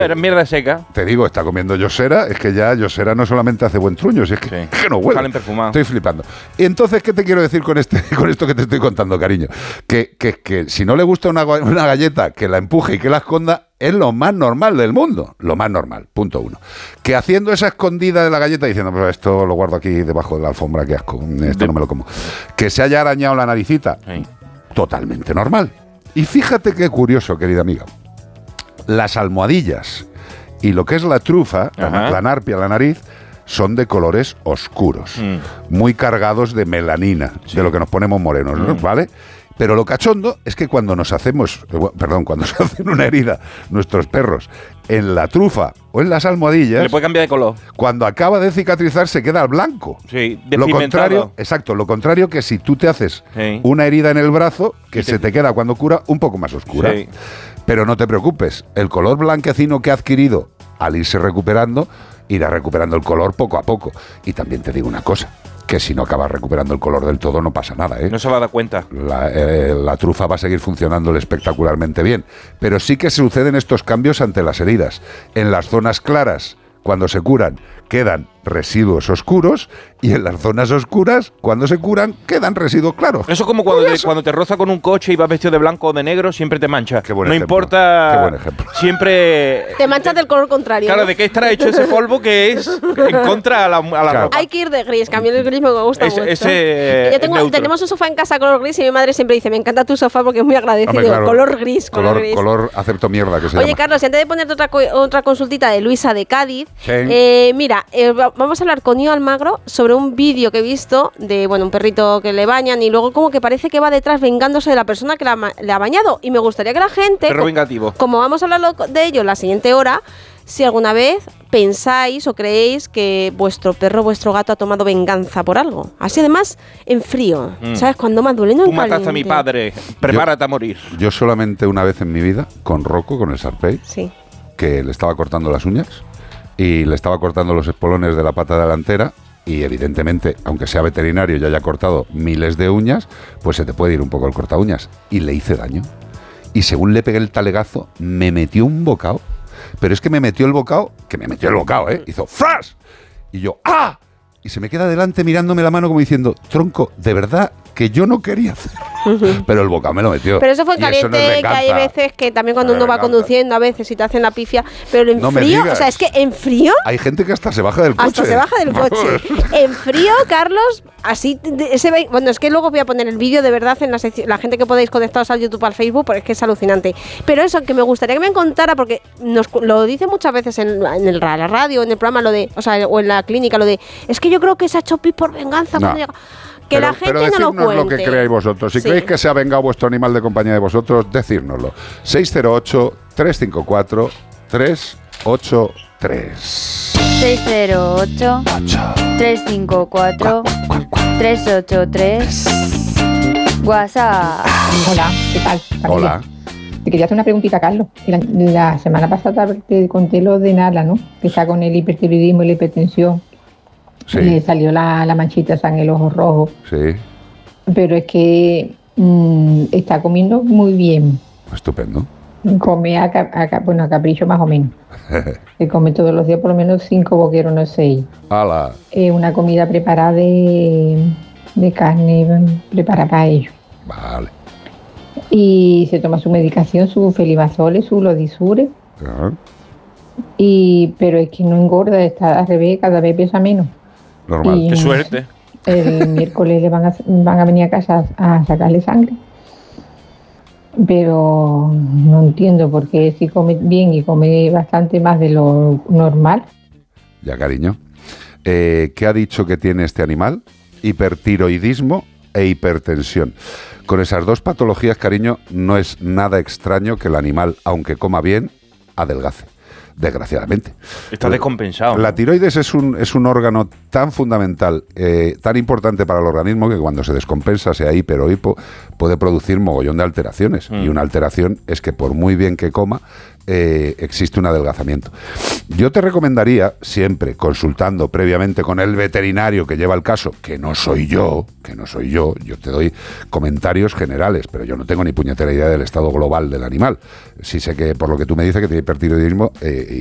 Pero mierda seca. Te digo, está comiendo Yosera, es que ya Yosera no solamente hace buen truño, si es que no huele. Salen perfumados. Estoy flipando. Y entonces, ¿qué te quiero decir con esto que te estoy contando, cariño? Que si no le gusta una galleta, que la empuje y que la esconda, es lo más normal del mundo. Lo más normal, punto 1. Que haciendo esa escondida de la galleta, diciendo, pues esto lo guardo aquí debajo de la alfombra, qué asco, esto no me lo como. Que se haya arañado la naricita, totalmente normal. Y fíjate qué curioso, querida amiga. Las almohadillas y lo que es la trufa, la narpia, la nariz, son de colores oscuros, muy cargados de melanina, de lo que nos ponemos morenos, ¿no? ¿Vale? Pero lo cachondo es que cuando se hacen una herida nuestros perros en la trufa o en las almohadillas, le puede cambiar de color. Cuando acaba de cicatrizar se queda al blanco. Sí, lo contrario, exacto, lo contrario que si tú te haces una herida en el brazo, que se te queda cuando cura un poco más oscura. Sí. Pero no te preocupes, el color blanquecino que ha adquirido al irse recuperando, irá recuperando el color poco a poco. Y también te digo una cosa, que si no acabas recuperando el color del todo no pasa nada, ¿eh? No se va a dar cuenta. La trufa va a seguir funcionándole espectacularmente bien. Pero sí que suceden estos cambios ante las heridas. En las zonas claras, cuando se curan, quedan residuos oscuros, y en las zonas oscuras, cuando se curan, quedan residuos claros. Eso es como cuando te roza con un coche y vas vestido de blanco o de negro, siempre te mancha. Qué buen no ejemplo. importa. Qué buen ejemplo. Siempre. Te manchas del color contrario. Claro, ¿de qué estará hecho ese polvo que es en contra a la ropa? Hay que ir de gris, que a mí el gris me gusta mucho. Tenemos un sofá en casa color gris y mi madre siempre dice, me encanta tu sofá porque es muy agradecido. Hombre, claro, color gris. Color acepto mierda, que se llama. Oye, Carlos, y antes de ponerte otra consultita de Luisa de Cádiz, mira, vamos a hablar con Ío Almagro sobre un vídeo que he visto de un perrito que le bañan y luego como que parece que va detrás vengándose de la persona que le ha bañado. Y me gustaría que la gente, perro vengativo, como vamos a hablar de ello la siguiente hora, si alguna vez pensáis o creéis que vuestro perro, vuestro gato ha tomado venganza por algo. Así además, en frío. ¿Sabes? Cuando más duele, no en caliente. Tú mataste a mi padre, prepárate a morir. Yo solamente una vez en mi vida, con Rocco, con el Shar-Pei, que le estaba cortando las uñas y le estaba cortando los espolones de la pata delantera, y evidentemente, aunque sea veterinario y haya cortado miles de uñas, pues se te puede ir un poco el corta uñas. Y le hice daño. Y según le pegué el talegazo, me metió un bocado. Pero es que me metió el bocado, hizo ¡fras! Y yo, ¡ah! Y se me queda delante mirándome la mano como diciendo, tronco, de verdad que yo no quería hacer. Pero el bocado me lo metió. Pero eso fue caliente, no que hay veces que también cuando uno va conduciendo, a veces si te hacen la pifia, pero en frío, o sea, es que en frío... Hay gente que hasta se baja del coche. Hasta se baja del coche. En frío, Carlos, así... es que luego voy a poner el vídeo de verdad en la gente que podéis conectaros al YouTube, al Facebook, porque es que es alucinante. Pero eso, que me gustaría que me contara, porque lo dice muchas veces en la radio, en el programa, o en la clínica, es que yo creo que se ha hecho pis por venganza cuando llega... Que la gente no lo cuente. Lo que creáis vosotros. Si creéis que se ha vengado vuestro animal de compañía de vosotros, decírnoslo. 608-354-383. 608-354-383. WhatsApp. Hola, ¿qué tal? Hola. Te quería hacer una preguntita, Carlos. La semana pasada te conté lo de Nala, ¿no? Que está con el hipertiroidismo y la hipertensión. Sí. Le salió la manchita esa en el ojo rojo. Sí. Pero es que está comiendo muy bien. Estupendo. Come a capricho más o menos. Se come todos los días por lo menos 5 boqueros, no 6. ¡Hala! Una comida preparada de carne preparada para ellos. Vale. Y se toma su medicación, su felibazole, su lodisure. Uh-huh. Pero es que no engorda, está al revés, cada vez pesa menos. Normal. ¡Qué suerte! El miércoles le van a venir a casa a sacarle sangre. Pero no entiendo por qué si come bien y come bastante más de lo normal. Ya, cariño. ¿Qué ha dicho que tiene este animal? Hipertiroidismo e hipertensión. Con esas dos patologías, cariño, no es nada extraño que el animal, aunque coma bien, adelgace. Desgraciadamente. Está descompensado. La tiroides es un órgano tan fundamental, tan importante para el organismo, que cuando se descompensa, sea hiper o hipo, puede producir mogollón de alteraciones. Y una alteración es que por muy bien que coma, existe un adelgazamiento. Yo te recomendaría, siempre consultando previamente con el veterinario que lleva el caso, que no soy yo, yo te doy comentarios generales, pero yo no tengo ni puñetera idea del estado global del animal. Sí sé que, por lo que tú me dices, que tiene hipertiroidismo